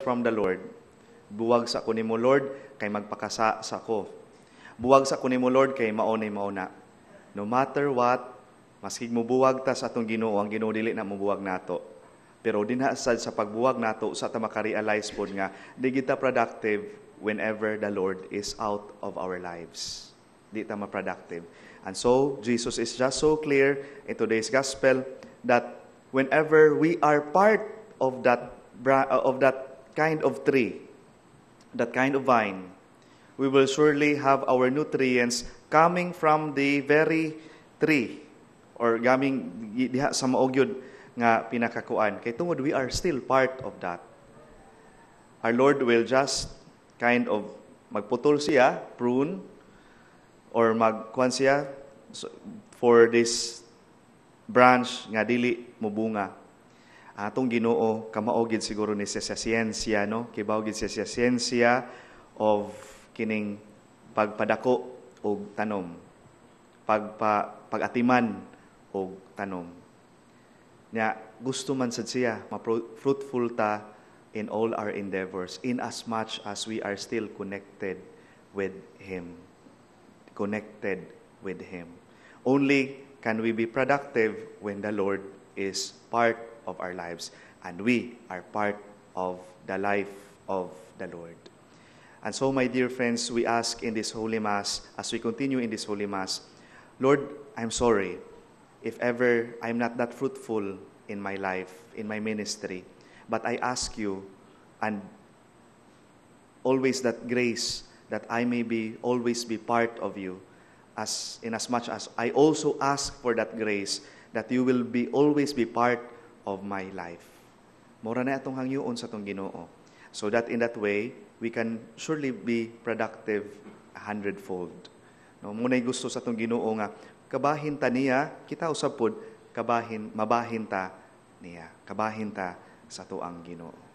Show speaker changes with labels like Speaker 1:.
Speaker 1: from the Lord. Buwag sa ako nimo Lord kay magpakasa sa ako. Buwag sa ako nimo Lord kay maunay mauna. No matter what, maski mo buwag ta sa atong Ginoo, ang Ginoo dili na mo buwag nato. Pero dinha sad sa pagbuwag nato sa ta maka-realize pod nga di kita productive whenever the Lord is out of our lives. Di ta ma-productive. And so Jesus is just so clear in today's gospel that whenever we are part of that kind of tree, that kind of vine, we will surely have our nutrients coming from the very tree or gaming diha sa maogyod nga pinakakuan. Kay tungod we are still part of that. Our Lord will just kind of magputol siya, prune, or magkuan siya for this branch nga dili mubunga. Atong Ginoo kamaogid siguro ni sa siyensya, no? Kibawgid siya siyensya of kining pagpadako og tanom, pagatiman og tanom. Nya gusto man sad siya fruitful ta in all our endeavors in as much as we are still connected with Him. Connected with Him. Only can we be productive when the Lord is part of our lives and we are part of the life of the Lord. And so, my dear friends, we ask in this Holy Mass, as we continue in this Holy Mass, Lord, I'm sorry if ever I'm not that fruitful in my life, in my ministry, but I ask you, and always that grace that I may always be part of you, as much as I also ask for that grace that you will always be part of my life. Mura na atong hangyoon sa atong Ginoo. So that in that way, we can surely be productive 100-fold. No, muna'y gusto sa atong Ginoo nga kabahin ta niya, kita usab pod mabahin ta niya. Kabahin ta sa tuang Ginoo.